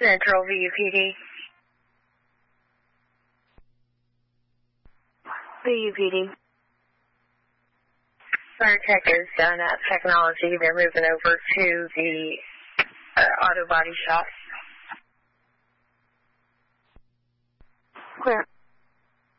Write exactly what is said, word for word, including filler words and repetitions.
Central V U P D. V U P D. Fire tech is done at technology. They're moving over to the uh, auto body shop. Clear.